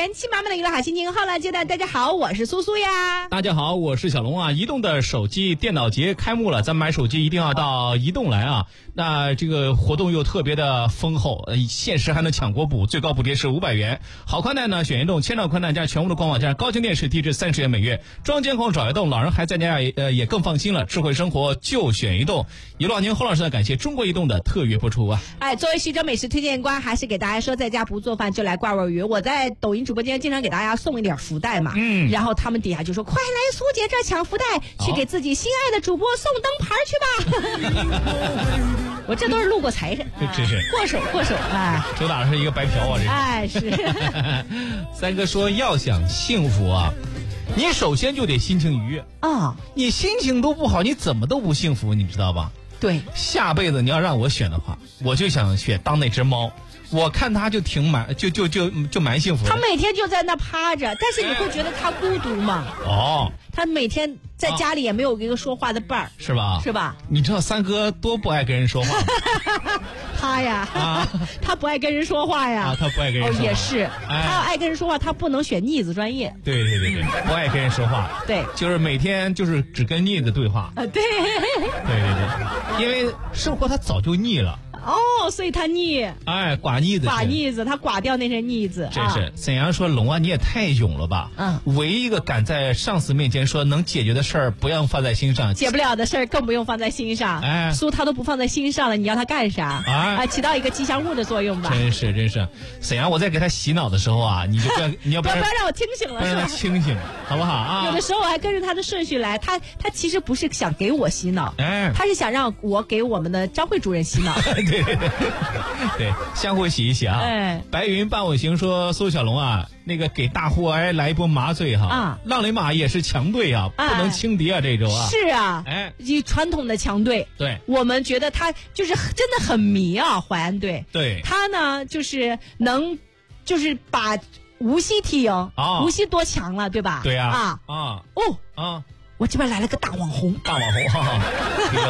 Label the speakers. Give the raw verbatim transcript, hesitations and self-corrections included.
Speaker 1: 元气满满的娱乐好心情。好了，接待大家好，我是苏苏呀。
Speaker 2: 大家好，我是小龙啊。移动的手机电脑节开幕了，咱们买手机一定要到移动来啊。那这个活动又特别的丰厚，呃，限时还能抢国补，最高补贴是五百元。好宽带呢，选移动，千兆宽带加全屋的官网加高清电视，低至三十元每月，装监控找移动，老人孩子在家呃也更放心了。智慧生活就选移动。一路您侯老师呢，感谢中国移动的特约播出啊。
Speaker 1: 哎，作为徐州美食推荐官，还是给大家说，在家不做饭就来挂味鱼。我在抖音直播间经常给大家送一点福袋嘛，嗯，然后他们底下就说，快来苏姐这儿抢福袋，去给自己心爱的主播送灯牌去吧。我这都是路过财神，
Speaker 2: 真是
Speaker 1: 过手过手哎，
Speaker 2: 周大是一个白嫖啊，这是。
Speaker 1: 哎是。
Speaker 2: 三哥说，要想幸福啊，你首先就得心情愉悦
Speaker 1: 啊、哦，
Speaker 2: 你心情都不好，你怎么都不幸福，你知道吧？
Speaker 1: 对，
Speaker 2: 下辈子你要让我选的话，我就想选当那只猫。我看他就挺蛮，就就就就蛮幸福的。
Speaker 1: 他每天就在那趴着，但是你会觉得他孤独吗？
Speaker 2: 哦，
Speaker 1: 他每天在家里也没有一个说话的伴儿、啊，
Speaker 2: 是吧？
Speaker 1: 是吧？
Speaker 2: 你知道三哥多不爱跟人说话吗？
Speaker 1: 他呀，
Speaker 2: 啊，
Speaker 1: 他不爱跟人说话呀。
Speaker 2: 啊，他不爱跟人说话。
Speaker 1: 哦，也是，哎、他要爱跟人说话，他不能选逆子专业。
Speaker 2: 对对对对，不爱跟人说话。
Speaker 1: 对，
Speaker 2: 就是每天就是只跟逆子对话。
Speaker 1: 啊，对。
Speaker 2: 对对对，因为生活他早就腻了。
Speaker 1: 哦，所以他腻，
Speaker 2: 哎，寡逆子，
Speaker 1: 寡逆子，他寡掉那些逆子。
Speaker 2: 真是，啊、沈阳说龙啊，你也太勇了吧！嗯，唯一一个敢在上司面前说能解决的事儿，不要放在心上，
Speaker 1: 解不了的事儿更不用放在心上。哎，苏他都不放在心上了，你要他干啥？哎、啊，起到一个吉祥物的作用吧。
Speaker 2: 真是真是，沈阳，我在给他洗脑的时候啊，你就不要，你要不要
Speaker 1: 不要让我清醒了，
Speaker 2: 不要让他清醒，好不好啊？
Speaker 1: 有的时候我还跟着他的顺序来，他他其实不是想给我洗脑，哎，他是想让我给我们的张慧主任洗脑。
Speaker 2: 对对对。对，相互洗一洗啊！哎，白云伴我行说，苏小龙啊，那个给大户哎来一波麻醉哈啊！浪雷马也是强队啊，哎、不能轻敌啊，这周啊
Speaker 1: 是啊，哎，以传统的强队，
Speaker 2: 对，
Speaker 1: 我们觉得他就是真的很迷啊，淮安队，
Speaker 2: 对，
Speaker 1: 他呢就是能，就是把无锡踢赢啊，无锡多强了，对吧？
Speaker 2: 对呀，
Speaker 1: 啊
Speaker 2: 啊
Speaker 1: 哦
Speaker 2: 啊，
Speaker 1: 我这边来了个大网红，
Speaker 2: 大网红，哈哈。